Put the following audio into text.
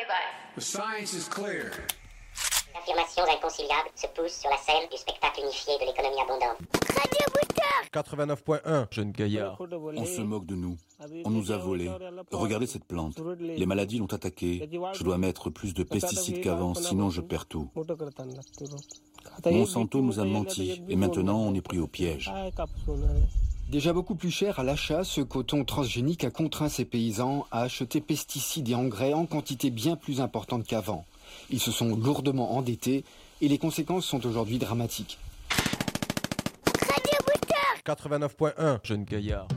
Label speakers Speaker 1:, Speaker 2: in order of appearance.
Speaker 1: The science is clear.
Speaker 2: Affirmations inconciliables se poussent sur la scène du spectacle unifié de l'économie abondante.
Speaker 3: 89.1 Jeune Gaillard.
Speaker 4: On se moque de nous. On nous a volé. Regardez cette plante. Les maladies l'ont attaquée. Je dois mettre plus de pesticides qu'avant, sinon je perds tout. Monsanto nous a menti et maintenant on est pris au piège.
Speaker 5: Déjà beaucoup plus cher à l'achat, ce coton transgénique a contraint ces paysans à acheter pesticides et engrais en quantité bien plus importante qu'avant. Ils se sont lourdement endettés et les conséquences sont aujourd'hui dramatiques.
Speaker 3: 89.1 Jeune Gaillard.